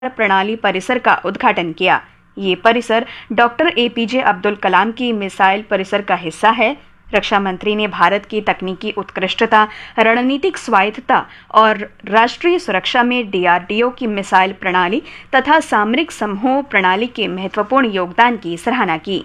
प्रणाली परिसर का उद्घाटन किया। ये परिसर डॉक्टर एपीजे अब्दुल कलाम की मिसाइल परिसर का हिस्सा है। रक्षा मंत्री ने भारत की तकनीकी उत्कृष्टता, रणनीतिक स्वायत्तता और राष्ट्रीय सुरक्षा में डीआरडीओ की मिसाइल प्रणाली तथा सामरिक समूह प्रणाली के महत्वपूर्ण योगदान की सराहना की।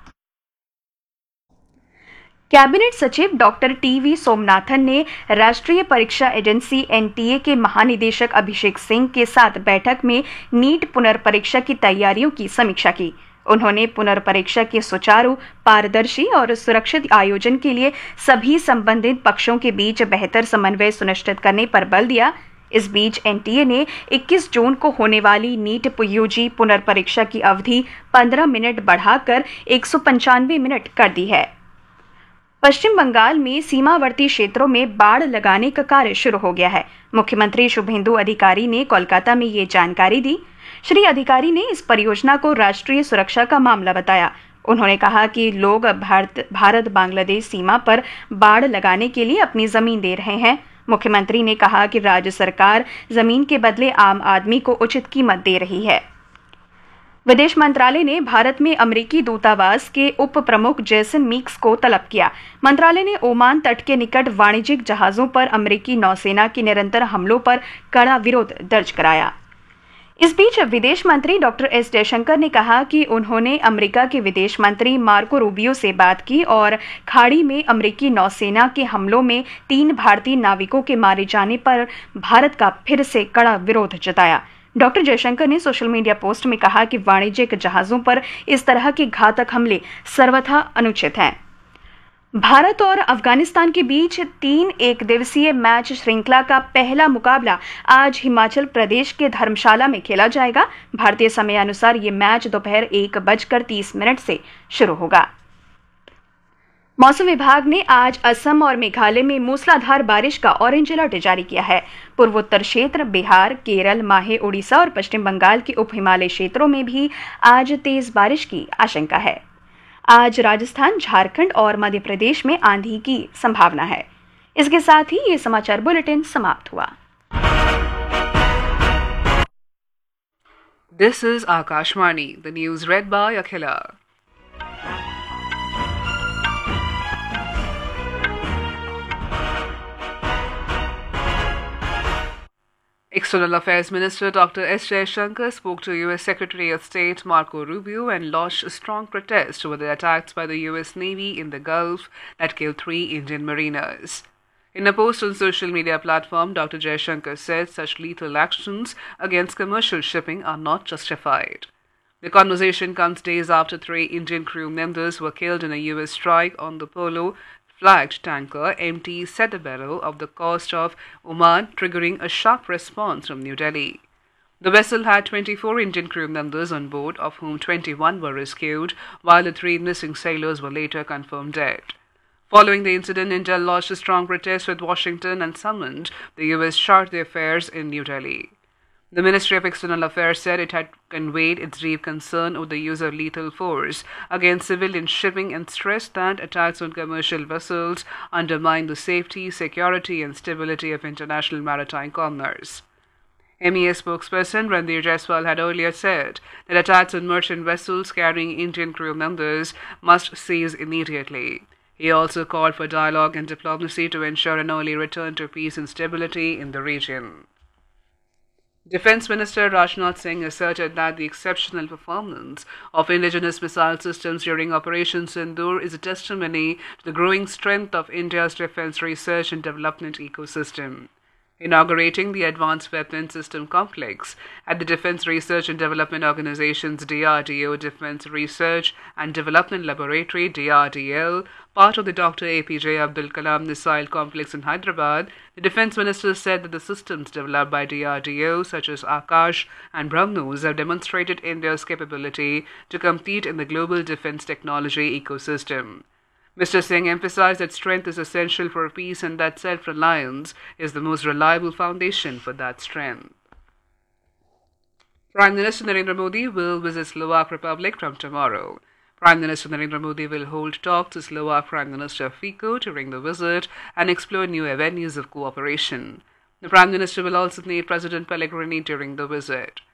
कैबिनेट सचिव डॉक्टर टीवी सोमनाथन ने राष्ट्रीय परीक्षा एजेंसी एनटीए के महानिदेशक अभिषेक सिंह के साथ बैठक में नीट पुनर्परीक्षा की तैयारियों की समीक्षा की। उन्होंने पुनर्परीक्षा के सुचारू, पारदर्शी और सुरक्षित आयोजन के लिए सभी संबंधित पक्षों के बीच बेहतर समन्वय सुनिश्चित करने पर बल दिया। इस बीच एनटीए ने 21 जून को होने वाली नीट यूजी पुनर्परीक्षा की अवधि 15 मिनट बढ़ाकर 195 मिनट कर दी है। पश्चिम बंगाल में सीमावर्ती क्षेत्रों में बाड़ लगाने का कार्य शुरू हो गया है। मुख्यमंत्री शुभेंदु अधिकारी ने कोलकाता में ये जानकारी दी। श्री अधिकारी ने इस परियोजना को राष्ट्रीय सुरक्षा का मामला बताया। उन्होंने कहा कि लोग भारत बांग्लादेश सीमा पर बाड़ लगाने के लिए अपनी जमीन दे रहे हैं। मुख्यमंत्री ने कहा कि राज्य सरकार जमीन के बदले आम आदमी को उचित कीमत दे रही है। विदेश मंत्रालय ने भारत में अमेरिकी दूतावास के उप प्रमुख जेसन मीक्स को तलब किया। मंत्रालय ने ओमान तट के निकट वाणिज्यिक जहाजों पर अमेरिकी नौसेना के निरंतर हमलों पर कड़ा विरोध दर्ज कराया। इस बीच विदेश मंत्री डॉक्टर एस जयशंकर ने कहा कि उन्होंने अमेरिका के विदेश मंत्री मार्को रूबियो से बात की और खाड़ी में अमेरिकी नौसेना के हमलों में 3 भारतीय नाविकों के मारे जाने पर भारत का फिर से कड़ा विरोध जताया। डॉक्टर जयशंकर ने सोशल मीडिया पोस्ट में कहा कि वाणिज्यिक जहाजों पर इस तरह के घातक हमले सर्वथा अनुचित हैं। भारत और अफगानिस्तान के बीच 3 एकदिवसीय मैच श्रृंखला का पहला मुकाबला आज हिमाचल प्रदेश के धर्मशाला में खेला जाएगा। भारतीय समय अनुसार ये मैच दोपहर 1:30 से शुरू होगा। मौसम विभाग ने आज असम और मेघालय में मूसलाधार बारिश का ऑरेंज अलर्ट जारी किया है। पूर्वोत्तर क्षेत्र, बिहार, केरल, माहे, उड़ीसा और पश्चिम बंगाल के उप हिमालय क्षेत्रों में भी आज तेज बारिश की आशंका है। आज राजस्थान, झारखंड और मध्य प्रदेश में आंधी की संभावना है। इसके साथ ही ये समाचार बुलेटिन समाप्त हुआ। This is Akashvani, the news read by Akhila. External Affairs Minister Dr. S. Jaishankar spoke to U.S. Secretary of State Marco Rubio and launched a strong protest over the attacks by the U.S. Navy in the Gulf that killed 3 Indian mariners. In a post on social media platform, Dr. Jaishankar said such lethal actions against commercial shipping are not justified. The conversation comes days after 3 Indian crew members were killed in a U.S. strike on the Polo-flagged tanker MT Sedabero of the coast of Oman, triggering a sharp response from New Delhi. The vessel had 24 Indian crew members on board, of whom 21 were rescued, while the 3 missing sailors were later confirmed dead. Following the incident, India lodged a strong protest with Washington and summoned the U.S. chart the affairs in New Delhi. The Ministry of External Affairs said it had conveyed its deep concern over the use of lethal force against civilian shipping and stressed that attacks on commercial vessels undermine the safety, security and stability of international maritime commerce. MEA spokesperson Ranveer Jaiswal had earlier said that attacks on merchant vessels carrying Indian crew members must cease immediately. He also called for dialogue and diplomacy to ensure an early return to peace and stability in the region. Defence Minister Rajnath Singh asserted that the exceptional performance of indigenous missile systems during Operation Sindoor is a testimony to the growing strength of India's defence research and development ecosystem. Inaugurating the Advanced Weapons System Complex at the Defence Research and Development Organization's DRDO Defence Research and Development Laboratory DRDL, part of the Dr. APJ Abdul Kalam Missile Complex in Hyderabad, the Defence Minister said that the systems developed by DRDO, such as Akash and BrahMos, have demonstrated India's capability to compete in the global defence technology ecosystem. Mr. Singh emphasized that strength is essential for peace and that self-reliance is the most reliable foundation for that strength. Prime Minister Narendra Modi will visit Slovak Republic from tomorrow. Prime Minister Narendra Modi will hold talks with Slovak Prime Minister Fico during the visit and explore new avenues of cooperation. The Prime Minister will also meet President Pellegrini during the visit.